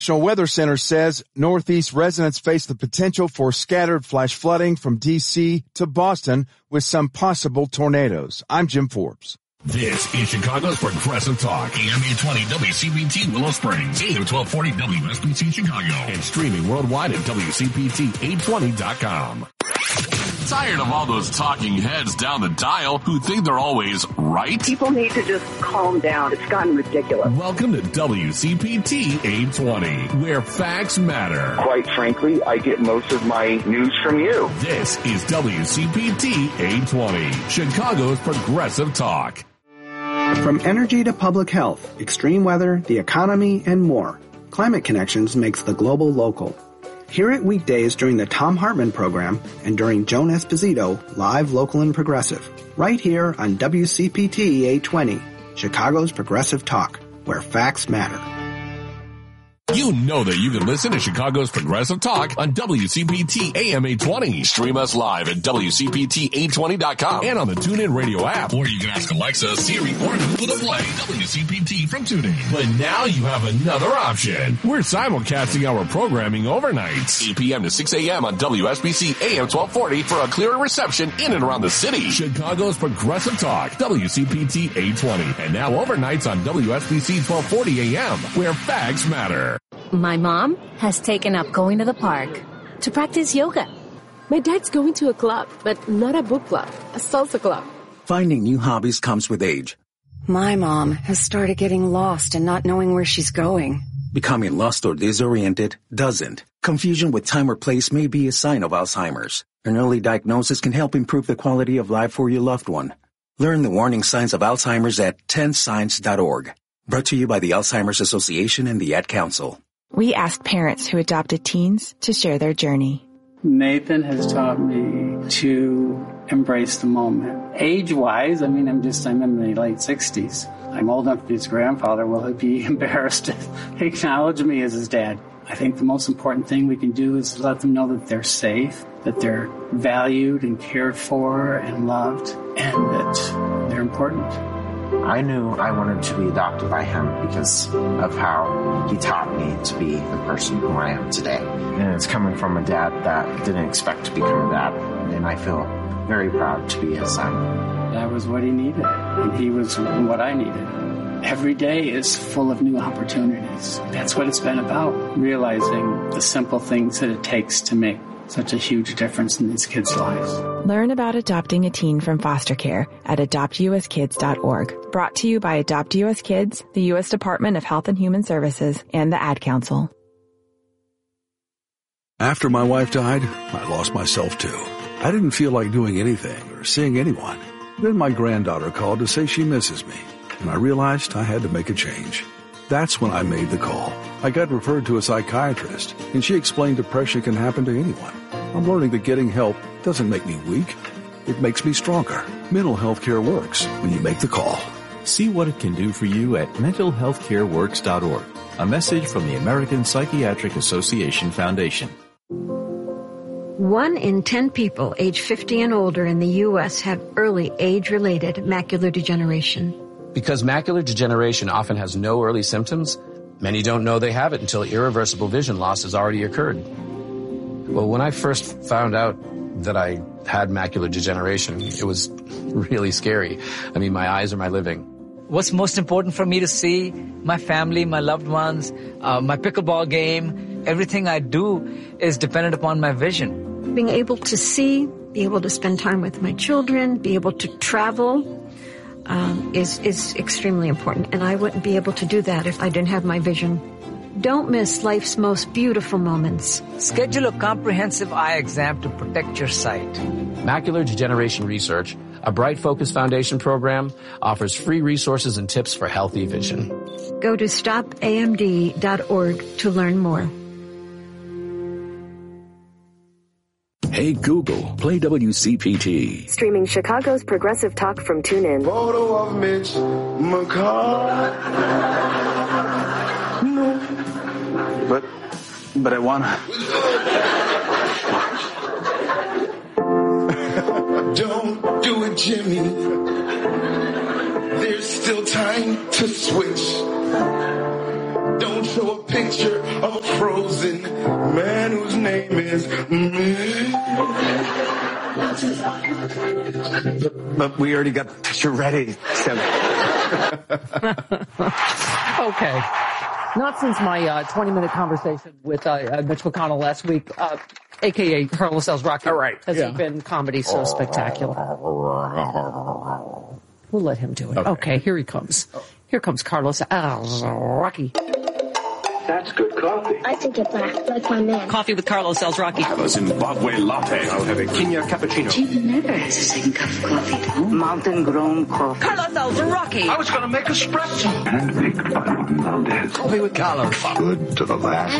National Weather Center says Northeast residents face the potential for scattered flash flooding from D.C. to Boston with some possible tornadoes. I'm Jim Forbes. This is Chicago's Progressive Talk, AM 820 WCPT Willow Springs, AM 1240 WSBC Chicago, and streaming worldwide at WCPT820.com. Tired of all those talking heads down the dial who think they're always right? People need to just calm down. It's gotten ridiculous. Welcome to WCPT 820, where facts matter. Quite frankly, I get most of my news from you. This is WCPT 820, Chicago's Progressive Talk. From energy to public health, extreme weather, the economy, and more, Climate Connections makes the global local. Hear it weekdays during the Thom Hartmann program and during Joan Esposito, live, local, and progressive. Right here on WCPT 820, Chicago's Progressive Talk, where facts matter. You know that you can listen to Chicago's Progressive Talk on WCPT AM 820. Stream us live at WCPT820.com and on the TuneIn Radio app. Or you can ask Alexa, Siri, or Google to play WCPT from TuneIn. But now you have another option. We're simulcasting our programming overnights, 8 p.m. to 6 a.m. on WSBC AM 1240 for a clearer reception in and around the city. Chicago's Progressive Talk, WCPT 820. And now overnights on WSBC 1240 AM, where facts matter. My mom has taken up going to the park to practice yoga. My dad's going to a club, but not a book club, a salsa club. Finding new hobbies comes with age. My mom has started getting lost and not knowing where she's going. Becoming lost or disoriented doesn't. Confusion with time or place may be a sign of Alzheimer's. An early diagnosis can help improve the quality of life for your loved one. Learn the warning signs of Alzheimer's at 10signs.org. Brought to you by the Alzheimer's Association and the Ad Council. We asked parents who adopted teens to share their journey. Nathan has taught me to embrace the moment. Age-wise, I'm in the late 60s. I'm old enough to be his grandfather. Will he be embarrassed to acknowledge me as his dad? I think the most important thing we can do is let them know that they're safe, that they're valued and cared for and loved, and that they're important. I knew I wanted to be adopted by him because of how he taught me to be the person who I am today. And it's coming from a dad that didn't expect to become a dad. And I feel very proud to be his son. That was what he needed, and he was what I needed. Every day is full of new opportunities. That's what it's been about, realizing the simple things that it takes to make such a huge difference in these kids' lives. Learn about adopting a teen from foster care at adoptuskids.org. Brought to you by Adopt U.S. Kids, the U.S. Department of Health and Human Services, and the Ad Council. After my wife died, I lost myself too. I didn't feel like doing anything or seeing anyone. Then my granddaughter called to say she misses me, and I realized I had to make a change. That's when I made the call. I got referred to a psychiatrist, and she explained depression can happen to anyone. I'm learning that getting help doesn't make me weak. It makes me stronger. Mental health care works when you make the call. See what it can do for you at mentalhealthcareworks.org. A message from the American Psychiatric Association Foundation. 1 in 10 people age 50 and older in the U.S. have early age-related macular degeneration. Because macular degeneration often has no early symptoms, many don't know they have it until irreversible vision loss has already occurred. Well, when I first found out that I had macular degeneration, it was really scary. My eyes are my living. What's most important for me to see? My family, my loved ones, my pickleball game, everything I do is dependent upon my vision. Being able to see, be able to spend time with my children, be able to travel, is extremely important, and I wouldn't be able to do that if I didn't have my vision. Don't miss life's most beautiful moments. Schedule a comprehensive eye exam to protect your sight. Macular Degeneration Research, a Bright Focus Foundation program, offers free resources and tips for healthy vision. Go to stopamd.org to learn more. Hey Google, play WCPT. Streaming Chicago's Progressive Talk from TuneIn. Photo of Mitch McCall. No. But I wanna. Don't do it, Jimmy. There's still time to switch. don't show a picture of a frozen man whose name is me. But we already got the picture ready. So. Okay. Not since my 20-minute conversation with Mitch McConnell last week, a.k.a. Carlos Alazraqui, has he been comedy so spectacular. We'll let him do it. Okay, here he comes. Here comes Carlos Alazraqui. That's good coffee. I think it black, like my man. Coffee with Carlos Alazraqui. I have a Zimbabwe latte. I'll have a Kenya cappuccino. Jim never has a second cup of coffee, though. Mountain-grown coffee. Carlos Alazraqui. I was going to make espresso. And big Valdez. Coffee with Carlos. Good to the last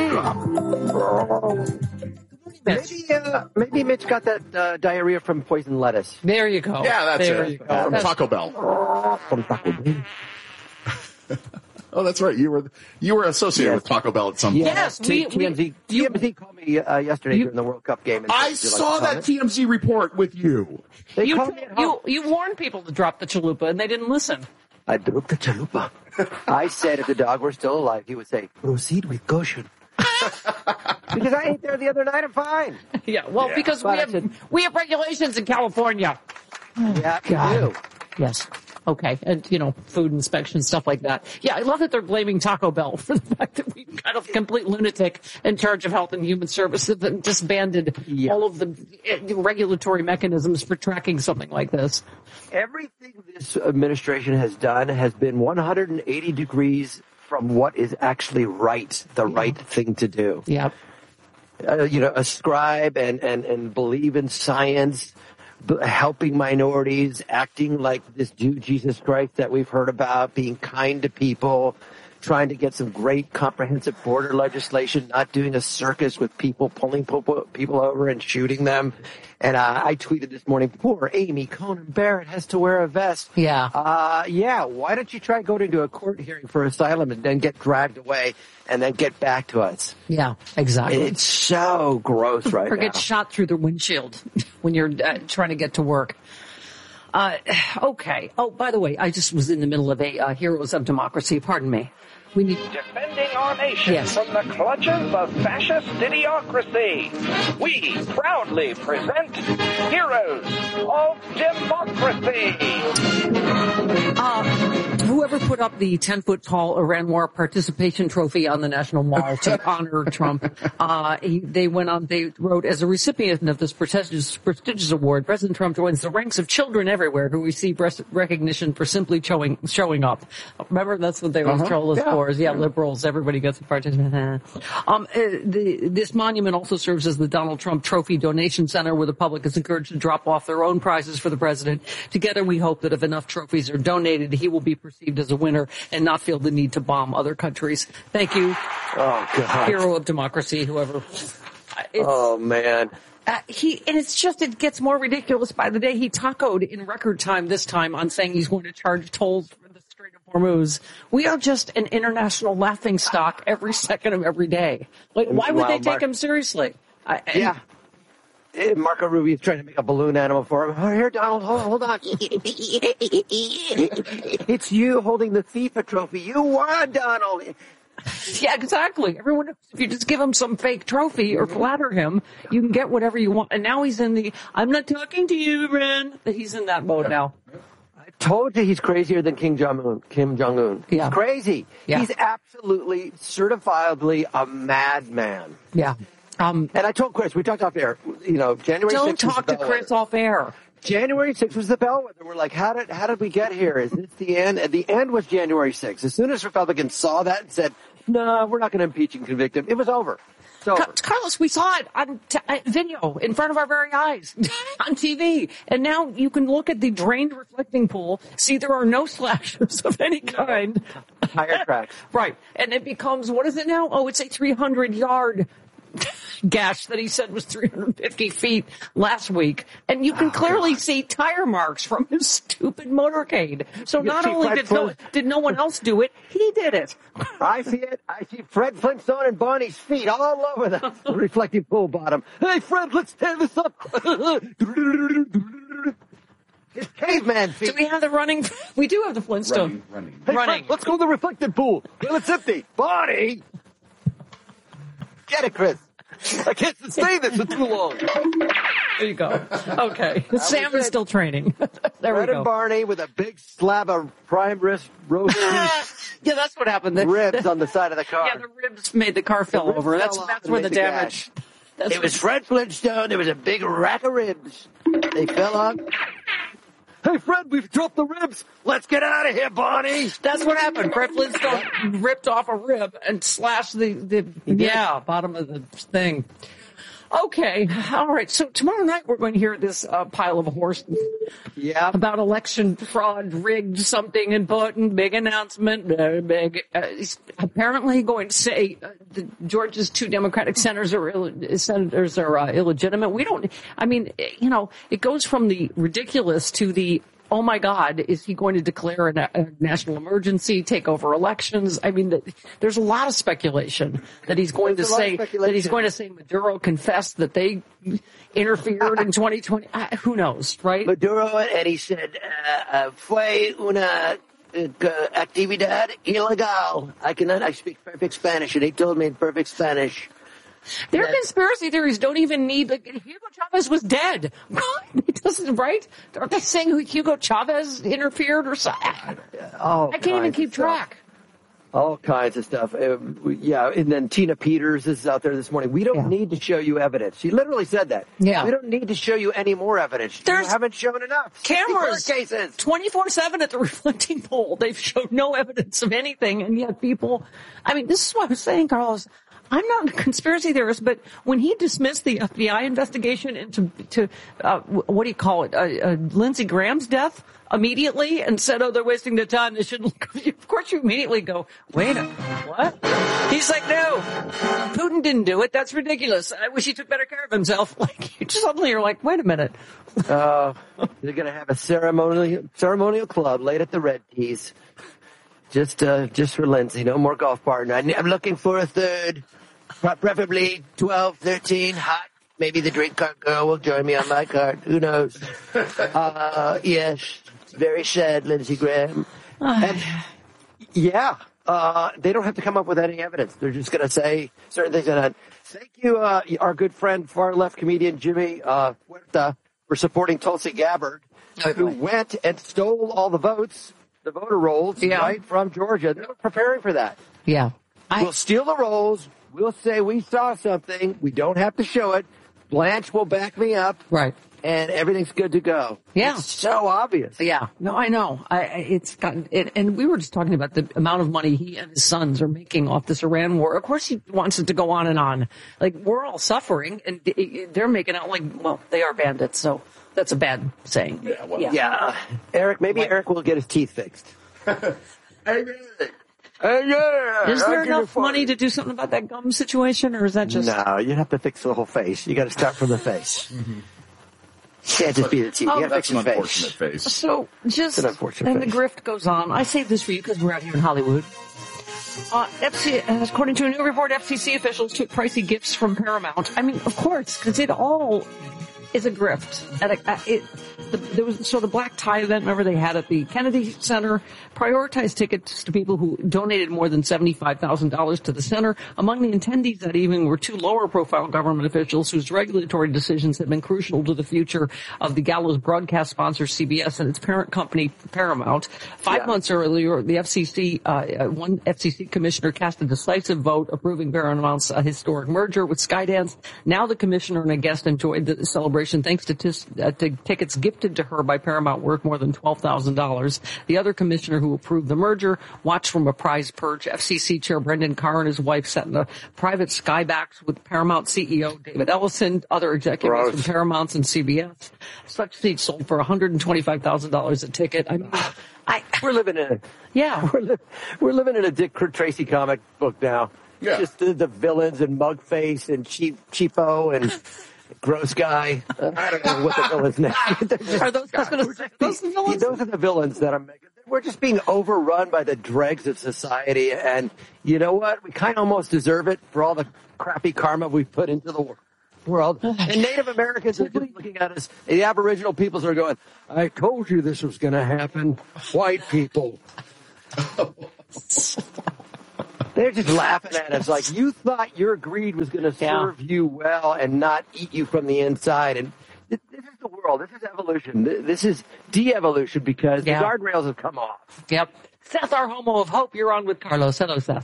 drop. Maybe Mitch got that diarrhea from poison lettuce. There you go. Yeah, that's there it. You go. From Taco Bell. From Taco Bell. Oh, that's right. You were associated with Taco Bell at some point. Yes, TMZ called me yesterday during the World Cup game. And I saw that TMZ report with you. You warned people to drop the chalupa, and they didn't listen. I dropped the chalupa. I said if the dog were still alive, he would say, proceed with caution. Because I ate there the other night, I'm fine. Yeah, well, because we have regulations in California. Yeah, you do. Yes. Okay. And, food inspection, stuff like that. Yeah, I love that they're blaming Taco Bell for the fact that we've got a complete lunatic in charge of Health and Human Services that disbanded all of the regulatory mechanisms for tracking something like this. Everything this administration has done has been 180 degrees from what is actually right, the right thing to do. Yeah. Ascribe and believe in science, helping minorities, acting like this Jew Jesus Christ that we've heard about, being kind to people, trying to get some great comprehensive border legislation, not doing a circus with people pulling people over and shooting them. And I tweeted this morning, poor Amy Coney Barrett has to wear a vest. Yeah. Why don't you try going to a court hearing for asylum and then get dragged away and then get back to us? Yeah, exactly. It's so gross right now. Or get shot through the windshield when you're trying to get to work. Okay. Oh, by the way, I just was in the middle of a Heroes of Democracy. Pardon me. We need defending our nation from the clutches of fascist idiocracy. We proudly present Heroes of Democracy. Whoever put up the 10-foot-tall Iran War participation trophy on the National Mall to honor Trump, they wrote, as a recipient of this prestigious award, President Trump joins the ranks of children everywhere who receive recognition for simply showing up. Remember, that's what they always troll us for. Yeah, liberals, everybody gets a participation. This monument also serves as the Donald Trump Trophy Donation Center, where the public is encouraged to drop off their own prizes for the president. Together, we hope that if enough trophies are donated, he will be perceived as a winner and not feel the need to bomb other countries. Thank you. Oh, God. Hero of democracy, whoever. Oh, man. It gets more ridiculous by the day. He tacoed in record time this time on saying he's going to charge tolls for the Strait of Hormuz. We are just an international laughing stock every second of every day. Like, why would they take him seriously? Marco Rubio's trying to make a balloon animal for him. Oh, here, Donald, hold on. It's you holding the FIFA trophy. You won, Donald. Yeah, exactly. Everyone, if you just give him some fake trophy or flatter him, you can get whatever you want. And now he's in the, I'm not talking to you, Ren. He's in that mode now. I told you he's crazier than Kim Jong-un. He's crazy. Yeah. He's absolutely, certifiably a madman. Yeah. And I told Chris, we talked off air, January 6th. Don't talk to Chris off air. January 6th was the bellwether. We're like, how did we get here? Is this the end? And the end was January 6th. As soon as Republicans saw that and said, no, we're not going to impeach and convict him, it was over. Carlos, we saw it on video in front of our very eyes on TV. And now you can look at the drained reflecting pool, see there are no slashes of any kind. Tire tracks. Right. And it becomes, what is it now? Oh, it's a 300-yard gash that he said was 350 feet last week. And you can clearly see tire marks from his stupid motorcade. So not only did no one else do it, he did it. I see it. I see Fred Flintstone and Bonnie's feet all over the reflective pool bottom. Hey, Fred, let's tear this up. His caveman feet. Do we have the running? We do have the Flintstone. Running. Hey, Fred, let's go to the reflected pool. Well, it's empty. Bonnie! Get it, Chris. I can't sustain this for too long. There you go. Okay. Sam is still training. There Fred we go. and Barney with a big slab of prime rib roast Yeah, that's what happened. ribs on the side of the car. Yeah, the ribs made the car fell over. That's where the damage. It was Fred Flintstone. There was a big rack of ribs. They fell off. Hey, Fred, we've dropped the ribs. Let's get out of here, Barney. That's what happened. Fred Flintstone ripped off a rib and slashed the bottom of the thing. Okay. All right. So tomorrow night we're going to hear this pile of horses. Yeah. About election fraud, rigged something important, big announcement, he's apparently going to say Georgia's 2 Democratic senators are illegitimate. We don't, I mean, it goes from the ridiculous to the, oh my God, is he going to declare a national emergency, take over elections? I mean, there's a lot of speculation that he's going to say Maduro confessed that they interfered in 2020. Who knows, right? Maduro, and he said, fue una actividad ilegal. I speak perfect Spanish, and he told me in perfect Spanish. Their conspiracy theories don't even need, Hugo Chavez was dead. It doesn't, right? Aren't they saying Hugo Chavez interfered or something? I can't even keep track. All kinds of stuff. And then Tina Peters is out there this morning. We don't need to show you evidence. She literally said that. Yeah. We don't need to show you any more evidence. You haven't shown enough. Cameras, cases. 24/7 at the reflecting pool. They've showed no evidence of anything, and yet people, this is what I was saying, Carlos. I'm not a conspiracy theorist, but when he dismissed the FBI investigation into what do you call it, Lindsey Graham's death immediately and said, oh, they're wasting their time. They shouldn't. Of course, you immediately go, wait a minute, what? He's like, no, Putin didn't do it. That's ridiculous. I wish he took better care of himself. You just suddenly are like, wait a minute. They're going to have a ceremonial club late at the Red Keys. Just for Lindsay. No more golf partner. I'm looking for a third. Preferably 12, 13, hot. Maybe the drink cart girl will join me on my cart. Who knows? Yes. It's very sad, Lindsey Graham. And, they don't have to come up with any evidence. They're just going to say certain things. And thank you, our good friend, far-left comedian Jimmy Huerta, for supporting Tulsi Gabbard, who went and stole all the votes, the voter rolls, right, from Georgia. They were preparing for that. Yeah. We'll steal the rolls. We'll say we saw something. We don't have to show it. Blanche will back me up. Right. And everything's good to go. Yeah. It's so obvious. Yeah. No, I know. It's gotten it, and we were just talking about the amount of money he and his sons are making off this Iran war. Of course he wants it to go on and on. We're all suffering, and they're making out they are bandits, so that's a bad saying. Yeah. Eric, maybe Eric will get his teeth fixed. Is there enough money to do something about that gum situation, or is that just... No, you have to fix the whole face. You got to start from the face. Can't just be the teeth. You got to fix the unfortunate face. So just, it's an unfortunate and face. The grift goes on. I saved this for you because we're out here in Hollywood. According to a new report, FCC officials took pricey gifts from Paramount. Of course, because it all is a grift. The black tie event, remember they had at the Kennedy Center, prioritized tickets to people who donated more than $75,000 to the center. Among the attendees that evening were 2 lower-profile government officials whose regulatory decisions had been crucial to the future of the Gallows broadcast sponsor CBS and its parent company Paramount. 5 months earlier, the FCC, one FCC commissioner cast a decisive vote approving Paramount's historic merger with Skydance. Now the commissioner and a guest enjoyed the celebration thanks to tickets gifted to her by Paramount worth more than $12,000. The other commissioner who approved the merger watched from a prize perch. FCC Chair Brendan Carr and his wife sat in a private skybox with Paramount CEO David Ellison, other executives from Paramount and CBS. Such seats sold for $125,000 a ticket. We're living in we're living in a Dick Tracy comic book now. Yeah. Just the villains and Mugface and Cheapo and Gross Guy. I don't know what the villain's name. Are those the villains? Those are the villains that are making. We're just being overrun by the dregs of society, and you know what? We kind of almost deserve it for all the crappy karma we've put into the world. world. And Native Americans are just looking at us. The Aboriginal peoples are going, I told you this was going to happen. White people. They're just laughing at us like, you thought your greed was going to serve you well and not eat you from the inside. And this is the world. This is evolution. This is de-evolution because the guardrails have come off. Yep. Seth, our homo of hope, you're on with Carlos. Hello, Seth.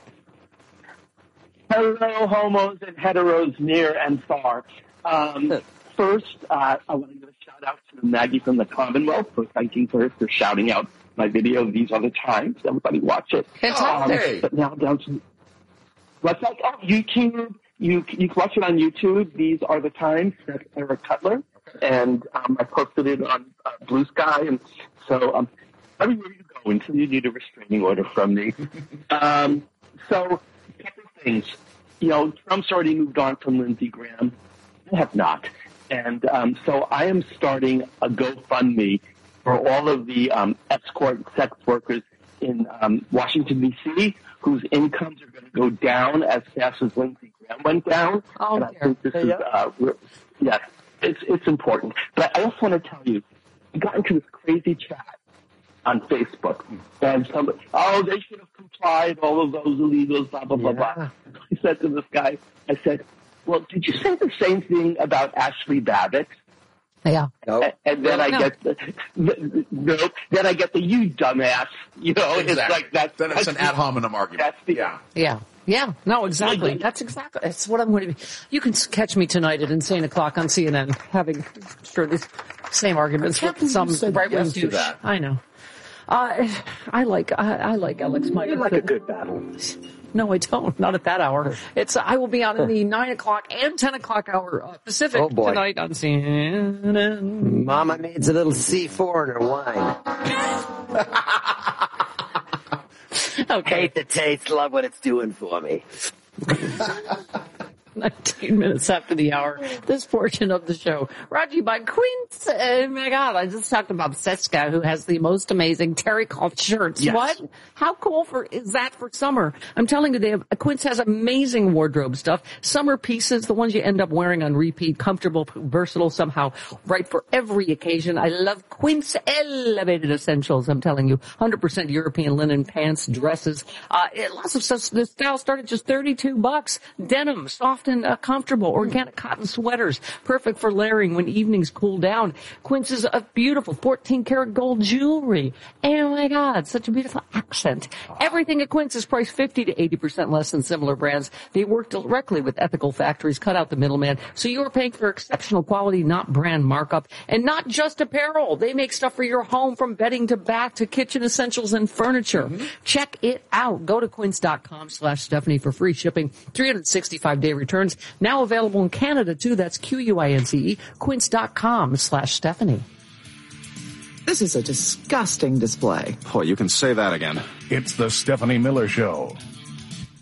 Hello, homos and heteros near and far. First, I want to give a shout out to Maggie from the Commonwealth for thanking her for shouting out my video. These are the times. Everybody watch it. Fantastic. But now down to what's that? Oh, YouTube. You can watch it on YouTube. These are the times. That's Eric Cutler, and I posted it on Blue Sky, and so everywhere you go until you need a restraining order from me. So, a couple of things. You know, Trump's already moved on from Lindsey Graham. I have not. And so I am starting a GoFundMe for all of the escort sex workers in Washington, D.C., whose incomes are going to go down as fast as Lindsey Graham went down. Oh, and I think this is, yes, it's important. But I also want to tell you, I got into this crazy chat on Facebook, and somebody, they should have complied, all of those illegals, blah, blah, blah, blah. I said to this guy, I said, well, did you say the same thing about Ashley Babbitt? Yeah. No. And then I get then I get the you dumbass, you know, Exactly. It's like that. Then it's an ad hominem argument. Yeah. No, exactly. That's what I'm going to be. You can catch me tonight at insane o'clock on CNN having these same arguments with some right-wing douche. I know. I like Alex Meyer. You like a good battle. No, I don't. Not at that hour. I will be on in the 9 o'clock and 10 o'clock hour Pacific tonight on CNN. Mama needs a little C4 in her wine. Okay. Hate the taste, love what it's doing for me. 19 minutes after the hour, this portion of the show brought to you by Quince. Oh my God, I just talked about Seska, who has the most amazing terry cloth shirts. Yes. What? How cool is that for summer? I'm telling you, Quince has amazing wardrobe stuff. Summer pieces, the ones you end up wearing on repeat, comfortable, versatile, somehow right for every occasion. I love Quince Elevated Essentials. I'm telling you, 100% European linen pants, dresses, lots of stuff. The style started just $32. Denim, soft and comfortable, organic cotton sweaters, perfect for layering when evenings cool down. Quince's a beautiful 14-karat gold jewelry. Oh my God, such a beautiful accent. Everything at Quince is priced 50 to 80% less than similar brands. They work directly with ethical factories, cut out the middleman, so you're paying for exceptional quality, not brand markup, and not just apparel. They make stuff for your home, from bedding to bath to kitchen essentials and furniture. Check it out. Go to quince.com/Stephanie for free shipping, 365-day returns. Now available in Canada, too. That's QUINCE, quince.com/Stephanie. This is a disgusting display. Boy, you can say that again. It's the Stephanie Miller Show.